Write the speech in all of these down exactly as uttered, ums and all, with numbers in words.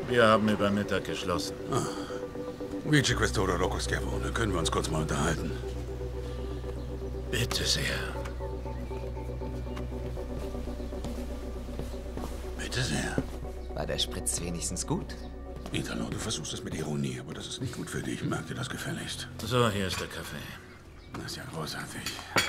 Wir haben über Mittag geschlossen. Ah. Vice Questore Rocco Schiavone, können wir uns kurz mal unterhalten? Bitte sehr. Bitte sehr. War der Spritz wenigstens gut? Italo, du versuchst es mit Ironie, aber das ist nicht gut für dich. Merk dir das gefälligst. So, hier ist der Kaffee. Das ist ja großartig.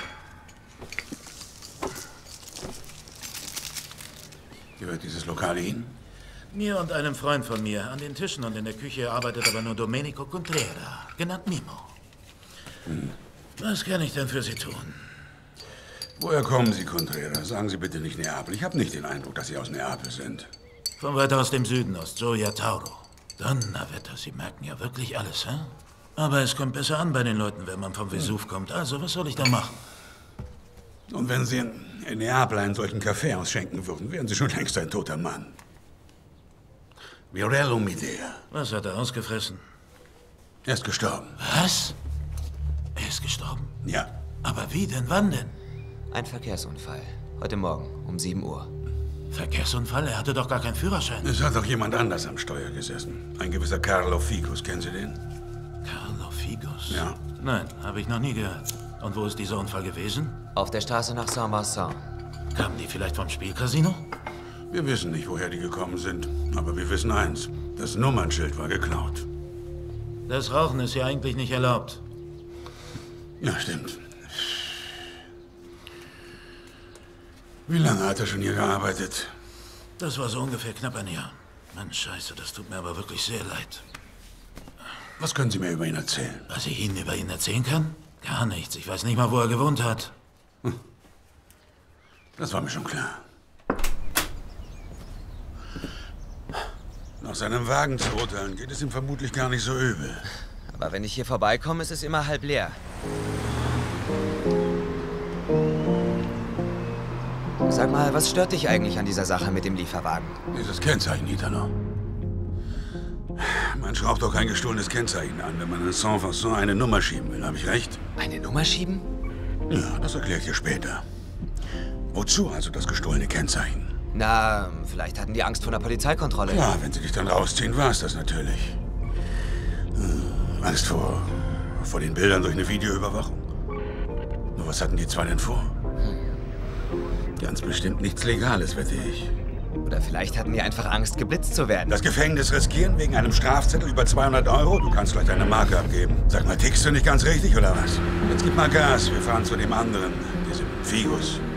Gehört dieses Lokal Ihnen? Mir und einem Freund von mir. An den Tischen und in der Küche arbeitet aber nur Domenico Contrera, genannt Mimo. Hm. Was kann ich denn für Sie tun? Woher kommen Sie, Contrera? Sagen Sie bitte nicht Neapel. Ich habe nicht den Eindruck, dass Sie aus Neapel sind. Von weiter aus dem Süden, aus Gioia Tauro. Donnerwetter, Sie merken ja wirklich alles, hä? Aber es kommt besser an bei den Leuten, wenn man vom Vesuv kommt. Also, was soll ich da machen? Und wenn Sie in, in Neapel einen solchen Kaffee ausschenken würden, wären Sie schon längst ein toter Mann. Viorello Midea. Was hat er ausgefressen? Er ist gestorben. Was? Er ist gestorben? Ja. Aber wie denn? Wann denn? Ein Verkehrsunfall. Heute Morgen um sieben Uhr. Verkehrsunfall? Er hatte doch gar keinen Führerschein. Es hat doch jemand anders am Steuer gesessen. Ein gewisser Carlo Figus. Kennen Sie den? Carlo Figus? Ja. Nein, habe ich noch nie gehört. Und wo ist dieser Unfall gewesen? Auf der Straße nach Saint-Vincent. Kamen die vielleicht vom Spielcasino? Wir wissen nicht, woher die gekommen sind. Aber wir wissen eins. Das Nummernschild war geklaut. Das Rauchen ist ja eigentlich nicht erlaubt. Ja, stimmt. Wie lange hat er schon hier gearbeitet? Das war so ungefähr knapp ein Jahr. Mann, Scheiße, das tut mir aber wirklich sehr leid. Was können Sie mir über ihn erzählen? Was ich Ihnen über ihn erzählen kann? Gar nichts. Ich weiß nicht mal, wo er gewohnt hat. Hm. Das war mir schon klar. Nach seinem Wagen zu urteilen, geht es ihm vermutlich gar nicht so übel. Aber wenn ich hier vorbeikomme, ist es immer halb leer. Sag mal, was stört dich eigentlich an dieser Sache mit dem Lieferwagen? Dieses Kennzeichen, Italo. Man schraubt doch kein gestohlenes Kennzeichen an, wenn man in Saint-Vincent eine Nummer schieben will. Habe ich recht? Eine Nummer schieben? Ja, das erkläre ich dir später. Wozu also das gestohlene Kennzeichen? Na, vielleicht hatten die Angst vor einer Polizeikontrolle. Klar, wenn sie dich dann rausziehen, war es das natürlich. Hm, Angst vor, vor den Bildern durch eine Videoüberwachung. Nur was hatten die zwei denn vor? Ganz bestimmt nichts Legales, wette ich. Oder vielleicht hatten die einfach Angst, geblitzt zu werden. Das Gefängnis riskieren wegen einem Strafzettel über zweihundert Euro? Du kannst gleich deine Marke abgeben. Sag mal, tickst du nicht ganz richtig, oder was? Jetzt gib mal Gas, wir fahren zu dem anderen, diesem Figus.